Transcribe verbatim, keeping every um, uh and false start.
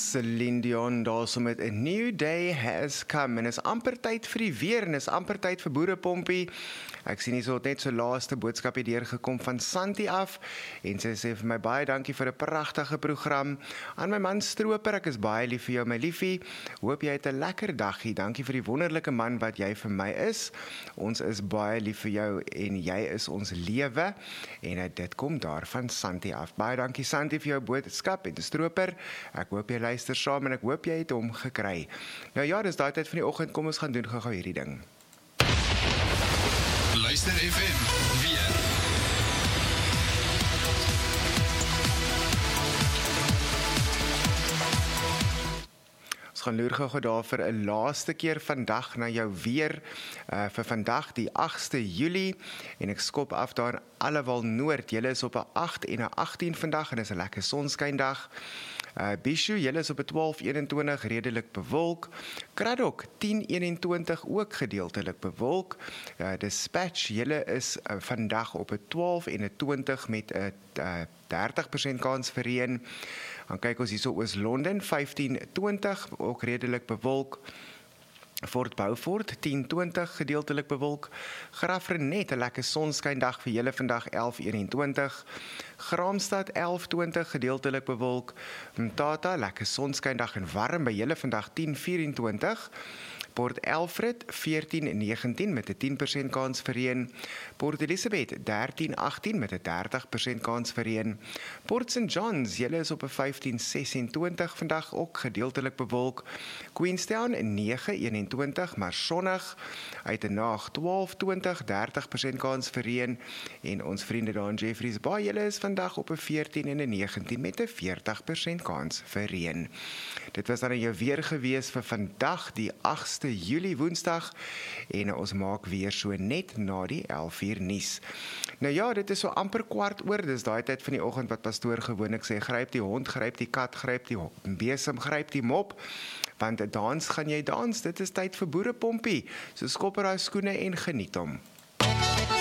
Celine Dion daar so met A New Day Has Come, en is amper tyd vir die weer, en is amper tyd vir Boerepompie. Ek sien hier so net so laaste boodskapie deurgekom van Santi af, en sy sê vir my baie dankie vir 'n pragtige program. Aan my man Stroper, ek is baie lief vir jou my liefie, hoop jy het 'n lekker dagie, dankie vir die wonderlike man wat jy vir my is. Ons is baie lief vir jou, en jy is ons lewe, en dit kom daar van Santi af. Baie dankie Santi vir jou boodskap, en Stroper, ek hoop jy luister saam, en ek hoop jy het hom gekry. Nou ja, dis daai tyd van die oggend, kom ons gaan doen gou-gou hierdie ding. Luister F M, weer. Ons gaan loer gou-gou daar vir 'n laaste keer vandag na jou weer, uh, vir vandag die agste Julie, en ek skop af daar in Allewal Noord. Julle is op 'n agt en 'n agttien vandag, en dis 'n lekker sonskyndag. Uh, Bishu, julle is op 'n twaalf eenentwintig, redelik bewolk. Kraddock, tien eenentwintig, ook gedeeltelik bewolk. Uh, Dispatch, julle is uh, vandag op 'n twaalf eenentwintig met 'n uh, dertig persent kans vir reën. Dan kyk ons hierso Oos-London, vyftien twintig, ook redelik bewolk. Fort Beaufort, tien twintig, gedeeltelik bewolk. Graafrenet, 'n lekker sonskyndag vir julle vandag, elf eenentwintig. Graamsstad, elf twintig, gedeeltelik bewolk. Mtata, lekker sonskyndag en warm by julle vandag, tien vyf-en-twintig. Port Alfred, veertien negentien met 'n tien persent kans vir reën. Port Elizabeth, dertien agttien met 'n dertig persent kans vir reën. Port Saint Johns, julle is op 'n vyftien sesentwintig vandag, ook gedeeltelik bewolk. Queenstown, negen eenentwintig, maar sonnig. Uitenaag, twaalf twintig, dertig persent kans vir reën. En ons vriende daar in Jeffreys Bay, julle is vandag op 'n veertien en 'n negentien met 'n veertig persent kans vir reën. Dit was dan jou weer gewees vir vandag, die agste Julie Woensdag, en ons maak weer so net na die elf uur nuus. Nou ja, dit is so amper kwart oor, dis daai tyd van die oggend wat pastoor gewoonlik sê, gryp die hond, gryp die kat, gryp die besem, gryp die mop, want 'n dans gaan jy dans, dit is tyd vir Boerepompie, so skop er daai skoene en geniet hom.